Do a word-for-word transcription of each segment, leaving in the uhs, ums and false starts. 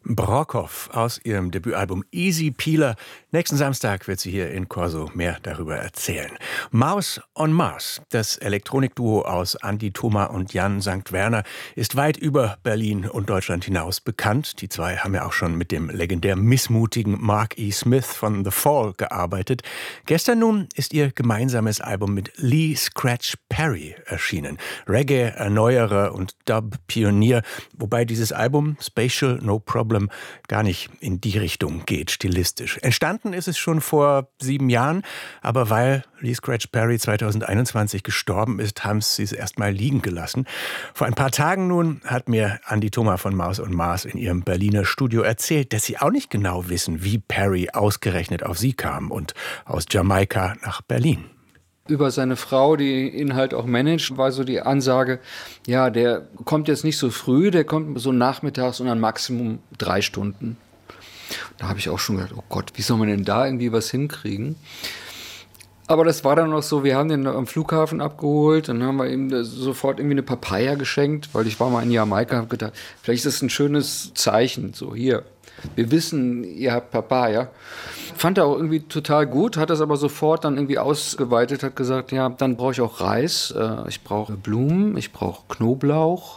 Brockhoff aus ihrem Debütalbum Easy Peeler. Nächsten Samstag wird sie hier in Corso mehr darüber erzählen. Maus on Mars, das Elektronikduo aus Andi Thoma und Jan Sankt Werner, ist weit über Berlin und Deutschland hinaus bekannt. Die zwei haben ja auch schon mit dem legendär missmutigen Mark E. Smith von The Fall gearbeitet. Gestern nun ist ihr gemeinsames Album mit Lee Scratch Perry erschienen. Reggae-Erneuerer und Dub-Pionier, wobei dieses Album Spatial No Problem gar nicht in die Richtung geht, stilistisch. Entstanden ist es schon vor sieben Jahren, aber weil Lee Scratch Perry zweitausendeinundzwanzig gestorben ist, haben sie es erst mal liegen gelassen. Vor ein paar Tagen nun hat mir Andi Thoma von Maus on Mars in ihrem Berliner Studio erzählt, dass sie auch nicht genau wissen, wie Perry ausgerechnet auf sie kam und aus Jamaika nach Berlin. Über seine Frau, die ihn halt auch managt, war so die Ansage, ja, der kommt jetzt nicht so früh, der kommt so nachmittags und dann Maximum drei Stunden. Da habe ich auch schon gedacht, oh Gott, wie soll man denn da irgendwie was hinkriegen? Aber das war dann noch so, wir haben den am Flughafen abgeholt, dann haben wir ihm sofort irgendwie eine Papaya geschenkt, weil ich war mal in Jamaika, habe gedacht, vielleicht ist das ein schönes Zeichen, so hier. Wir wissen, ihr habt Papaya. Fand er auch irgendwie total gut, hat das aber sofort dann irgendwie ausgeweitet, hat gesagt, ja, dann brauche ich auch Reis, äh, ich brauche Blumen, ich brauche Knoblauch.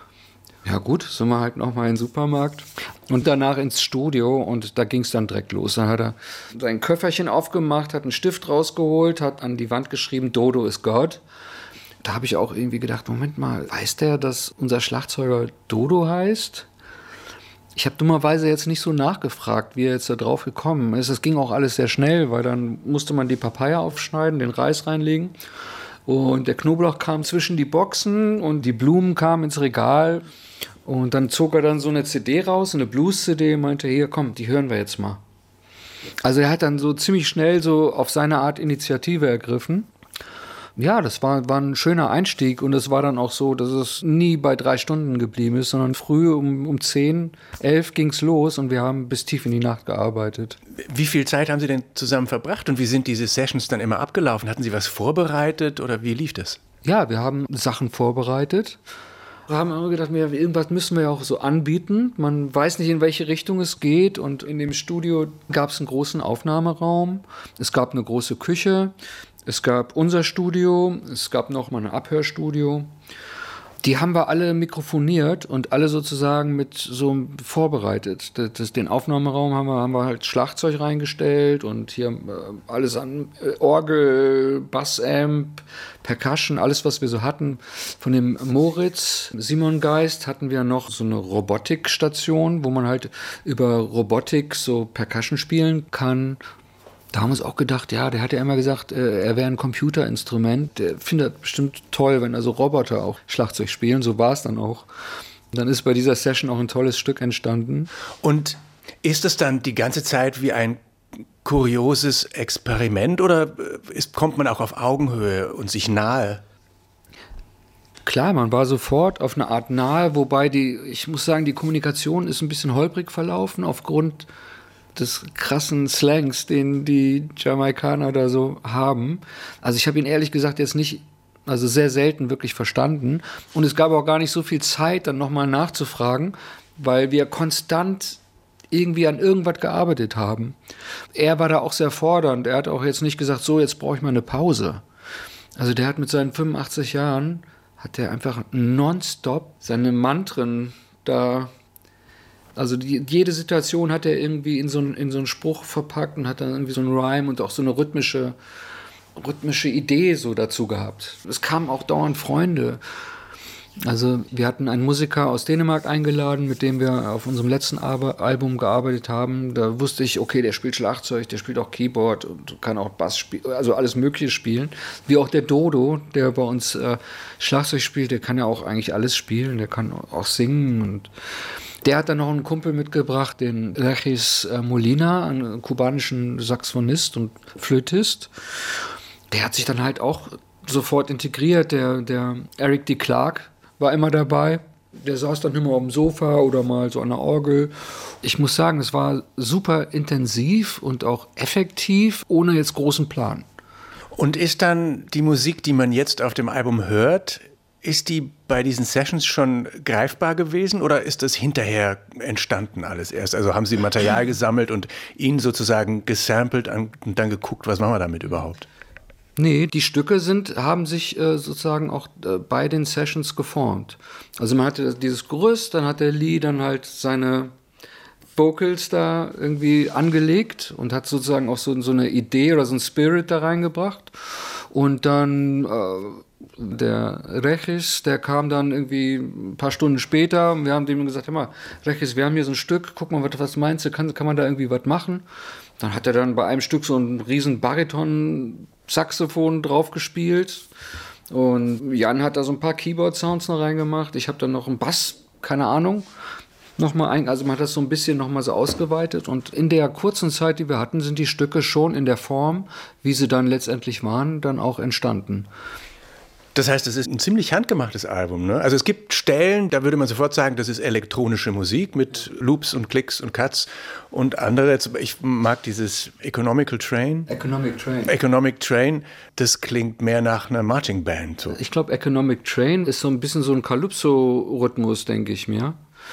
Ja gut, sind wir halt nochmal in den Supermarkt. Und danach ins Studio und da ging es dann direkt los. Dann hat er sein Köfferchen aufgemacht, hat einen Stift rausgeholt, hat an die Wand geschrieben, Dodo ist Gott. Da habe ich auch irgendwie gedacht, Moment mal, weiß der, dass unser Schlagzeuger Dodo heißt? Ich habe dummerweise jetzt nicht so nachgefragt, wie er jetzt da drauf gekommen ist. Es ging auch alles sehr schnell, weil dann musste man die Papaya aufschneiden, den Reis reinlegen. Und der Knoblauch kam zwischen die Boxen und die Blumen kamen ins Regal. Und dann zog er dann so eine C D raus, eine Blues-C D, und meinte, hier, komm, die hören wir jetzt mal. Also er hat dann so ziemlich schnell so auf seine Art Initiative ergriffen. Ja, das war, war ein schöner Einstieg und es war dann auch so, dass es nie bei drei Stunden geblieben ist, sondern früh um, um zehn, elf ging's los und wir haben bis tief in die Nacht gearbeitet. Wie viel Zeit haben Sie denn zusammen verbracht und wie sind diese Sessions dann immer abgelaufen? Hatten Sie was vorbereitet oder wie lief das? Ja, wir haben Sachen vorbereitet. Wir haben immer gedacht, irgendwas müssen wir ja auch so anbieten. Man weiß nicht, in welche Richtung es geht. Und in dem Studio gab es einen großen Aufnahmeraum. Es gab eine große Küche. Es gab unser Studio. Es gab noch mal ein Abhörstudio. Die haben wir alle mikrofoniert und alle sozusagen mit so vorbereitet. Das, das, den Aufnahmeraum haben wir, haben wir halt Schlagzeug reingestellt und hier äh, alles an äh, Orgel, Bassamp, Percussion, alles, was wir so hatten. Von dem Moritz Simon Geist hatten wir noch so eine Robotikstation, wo man halt über Robotik so Percussion spielen kann. Da haben wir uns auch gedacht, ja, der hat ja immer gesagt, äh, er wäre ein Computerinstrument. Der findet bestimmt toll, wenn also Roboter auch Schlagzeug spielen. So war es dann auch. Und dann ist bei dieser Session auch ein tolles Stück entstanden. Und ist es dann die ganze Zeit wie ein kurioses Experiment oder ist, kommt man auch auf Augenhöhe und sich nahe? Klar, man war sofort auf eine Art nahe, wobei die, ich muss sagen, die Kommunikation ist ein bisschen holprig verlaufen aufgrund des krassen Slangs, den die Jamaikaner da so haben. Also ich habe ihn ehrlich gesagt jetzt nicht, also sehr selten wirklich verstanden. Und es gab auch gar nicht so viel Zeit, dann nochmal nachzufragen, weil wir konstant irgendwie an irgendwas gearbeitet haben. Er war da auch sehr fordernd. Er hat auch jetzt nicht gesagt, so, jetzt brauche ich mal eine Pause. Also der hat mit seinen fünfundachtzig Jahren, hat der einfach nonstop seine Mantren da. Also die, jede Situation hat er irgendwie in so, einen, in so einen Spruch verpackt und hat dann irgendwie so einen Rhyme und auch so eine rhythmische, rhythmische Idee so dazu gehabt. Es kamen auch dauernd Freunde. Also wir hatten einen Musiker aus Dänemark eingeladen, mit dem wir auf unserem letzten Ar- Album gearbeitet haben. Da wusste ich, okay, der spielt Schlagzeug, der spielt auch Keyboard und kann auch Bass spielen, also alles Mögliche spielen. Wie auch der Dodo, der bei uns äh, Schlagzeug spielt, der kann ja auch eigentlich alles spielen, der kann auch singen und der hat dann noch einen Kumpel mitgebracht, den Regis Molina, einen kubanischen Saxophonist und Flötist. Der hat sich dann halt auch sofort integriert. Der, der Eric D. Clark war immer dabei. Der saß dann immer auf dem Sofa oder mal so an der Orgel. Ich muss sagen, es war super intensiv und auch effektiv, ohne jetzt großen Plan. Und ist dann die Musik, die man jetzt auf dem Album hört, Ist die bei diesen Sessions schon greifbar gewesen oder ist das hinterher entstanden alles erst? Also haben Sie Material gesammelt und ihn sozusagen gesampelt und dann geguckt, was machen wir damit überhaupt? Nee, die Stücke sind, haben sich äh, sozusagen auch äh, bei den Sessions geformt. Also man hatte dieses Gerüst, dann hat der Lee dann halt seine Vocals da irgendwie angelegt und hat sozusagen auch so, so eine Idee oder so ein Spirit da reingebracht. Und dann äh, der Regis, der kam dann irgendwie ein paar Stunden später und wir haben dem gesagt, hör mal, Regis, wir haben hier so ein Stück, guck mal, was, was meinst du, kann, kann man da irgendwie was machen? Dann hat er dann bei einem Stück so einen riesen Bariton-Saxophon drauf gespielt und Jan hat da so ein paar Keyboard-Sounds noch reingemacht. Ich habe dann noch einen Bass, keine Ahnung, nochmal ein, also man hat das so ein bisschen nochmal so ausgeweitet und in der kurzen Zeit, die wir hatten, sind die Stücke schon in der Form, wie sie dann letztendlich waren, dann auch entstanden. Das heißt, es ist ein ziemlich handgemachtes Album, ne? Also es gibt Stellen, da würde man sofort sagen, das ist elektronische Musik mit Loops und Klicks und Cuts und andere. Ich mag dieses Economical Train. Economic Train. Economic Train, das klingt mehr nach einer Marching Band. So. Ich glaube, Economic Train ist so ein bisschen so ein Calypso-Rhythmus, denke ich mir.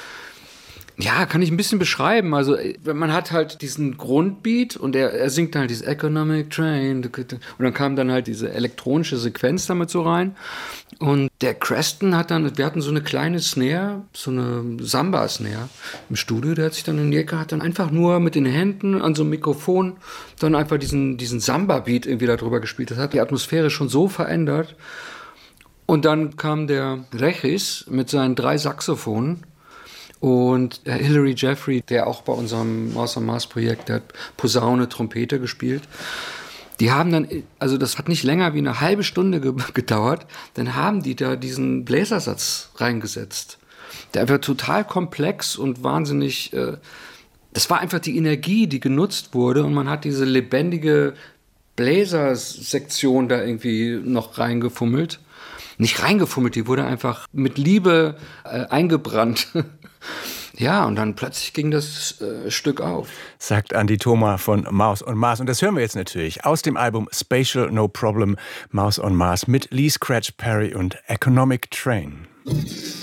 Ja, kann ich ein bisschen beschreiben. Also man hat halt diesen Grundbeat und er, er singt dann halt dieses Economic Train und dann kam dann halt diese elektronische Sequenz damit so rein und der Creston hat dann, wir hatten so eine kleine Snare, so eine Samba-Snare im Studio, der hat sich dann in die Ecke, hat dann einfach nur mit den Händen an so einem Mikrofon dann einfach diesen, diesen Samba-Beat irgendwie da drüber gespielt. Das hat die Atmosphäre schon so verändert und dann kam der Regis mit seinen drei Saxophonen. Und Hilary Jeffrey, der auch bei unserem Maus on Mars Projekt, der hat Posaune, Trompete gespielt. Die haben dann, also das hat nicht länger wie eine halbe Stunde ge- gedauert, dann haben die da diesen Bläsersatz reingesetzt. Der einfach total komplex und wahnsinnig, äh, das war einfach die Energie, die genutzt wurde und man hat diese lebendige Bläsersektion da irgendwie noch reingefummelt. Nicht reingefummelt, die wurde einfach mit Liebe äh, eingebrannt. Ja, und dann plötzlich ging das äh, Stück auf. Sagt Andi Thoma von Maus on Mars. Und das hören wir jetzt natürlich aus dem Album Spatial No Problem, Maus on Mars mit Lee Scratch Perry und Economic Train.